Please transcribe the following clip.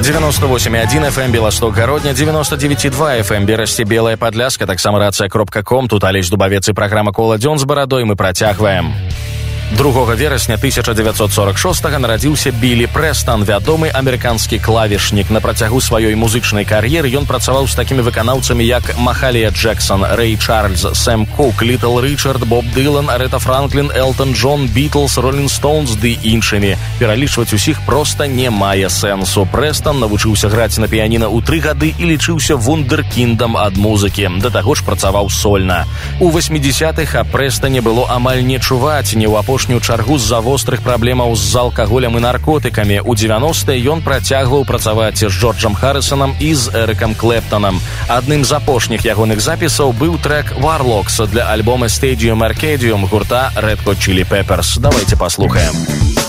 98,1 FM Белосток Гародня, 99,2 FM Берасці Белая Падляска, таксама рацыя.ком. Тут Алесь Дубавец і праграма «Кола дзён з барадой». Мы працягваем. 2 верасня 1946 нарадзіўся Білі Прэстан, вядомы амерыканскі клавішнік. На працягу сваёй музычнай кар'еры ён працаваў з такімі выканаўцамі, як Махалія Джексон, Рэй Чарльз, Сэм Кук, Літл Річард, Боб Дылан, Арэта Франклін, Элтон Джон, Бітлз, Роллінг Стоунз ды іншымі. Пералічваць усіх проста не мае сэнсу. Прэстан навучыўся граць на піяніна ў 3 гады і лічыўся вундэркіндам ад музыкі. Да таго ж працаваў сольна. У 80-х аб Прэстане было амаль не чуваць, не ў апошнюю чаргу з-за вострых праблемаў з алкаголем і наркотыкамі. У 90-е ён працягваў працаваць з Джорджам Харрысонам і з Эрыкам Клэптанам. Адным з апошніх ягоных запісаў быў трэк «Warlocks» для альбома «Stadium Arcadium» гурта Red Hot Chili Peppers. Давайте послухаем.